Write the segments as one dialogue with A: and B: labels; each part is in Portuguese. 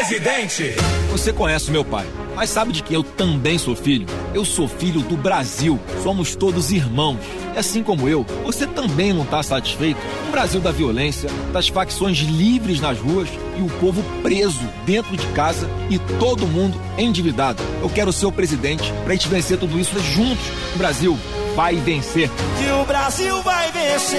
A: presidente.
B: Você conhece o meu pai, mas sabe de quem eu também sou filho? Eu sou filho do Brasil. Somos todos irmãos. E assim como eu, você também não está satisfeito com o Brasil da violência, das facções livres nas ruas e o povo preso dentro de casa e todo mundo endividado. Eu quero ser o presidente para a gente vencer tudo isso juntos. O Brasil vai vencer.
C: Que o Brasil vai vencer.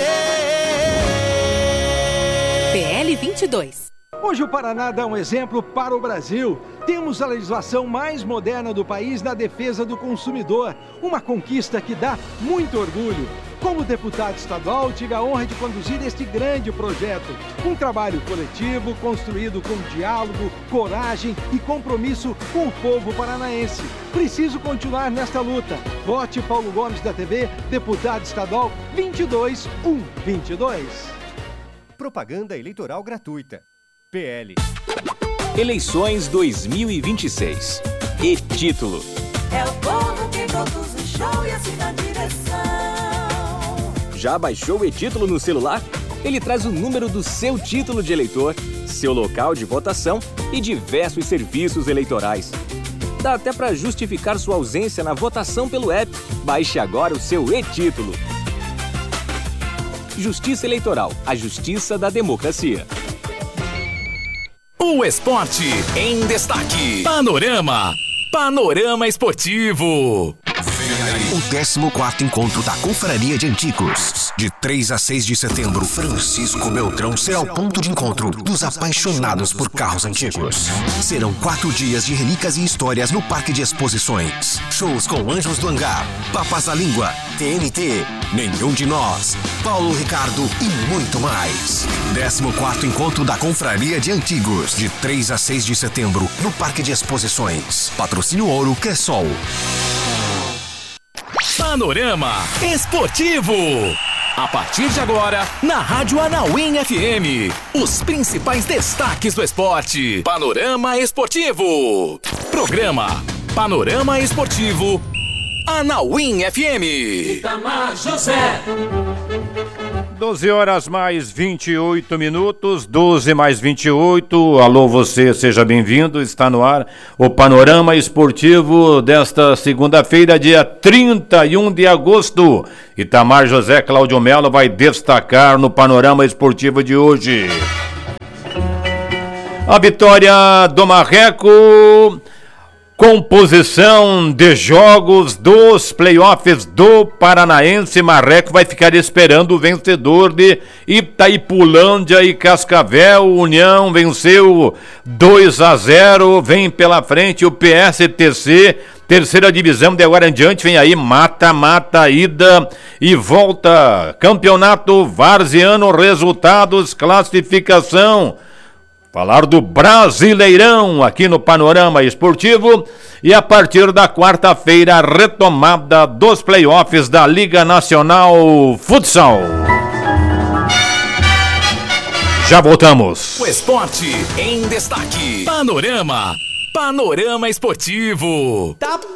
D: PL 22.
E: Hoje o Paraná dá um exemplo para o Brasil. Temos a legislação mais moderna do país na defesa do consumidor. Uma conquista que dá muito orgulho. Como deputado estadual, tive a honra de conduzir este grande projeto. Um trabalho coletivo, construído com diálogo, coragem e compromisso com o povo paranaense. Preciso continuar nesta luta. Vote Paulo Gomes da TV, deputado estadual 22122.
F: Propaganda eleitoral gratuita. PL.
G: Eleições 2026. E título.
H: É o povo que produz o show e assim na direção.
G: Já baixou o e-título no celular? Ele traz o número do seu título de eleitor, seu local de votação e diversos serviços eleitorais. Dá até para justificar sua ausência na votação pelo app. Baixe agora o seu e-título. Justiça Eleitoral, a justiça da democracia.
A: O esporte em destaque. Panorama Esportivo.
I: O 14º Encontro da Confraria de Antigos. De 3 a 6 de setembro, Francisco Beltrão será o ponto de encontro dos apaixonados por carros antigos. Serão 4 dias de relíquias e histórias no Parque de Exposições. Shows com Anjos do Hangar, Papas da Língua, TNT, Nenhum de Nós, Paulo Ricardo e muito mais. 14º Encontro da Confraria de Antigos. De 3 a 6 de setembro, no Parque de Exposições. Patrocínio Ouro Cressol.
A: Panorama Esportivo. A partir de agora, na Rádio Anauim FM, os principais destaques do esporte. Panorama Esportivo. Programa Panorama Esportivo, Anauim FM.
C: Itamar José.
J: 12 horas mais 28 minutos, 12 mais 28. Alô, você, seja bem-vindo. Está no ar o Panorama Esportivo desta segunda-feira, dia 31 de agosto. Itamar José Cláudio Melo vai destacar no Panorama Esportivo de hoje. A vitória do Marreco. Composição de jogos dos playoffs do Paranaense. Marreco vai ficar esperando o vencedor de Itaipulândia e Cascavel. União venceu 2-0, vem pela frente o PSTC, terceira divisão. De agora em diante vem aí mata-mata, ida e volta. Campeonato varziano, resultados, classificação. Falar do Brasileirão aqui no Panorama Esportivo. E a partir da quarta-feira, a retomada dos playoffs da Liga Nacional Futsal. Já voltamos.
A: O esporte em destaque. Panorama Esportivo.
C: Tá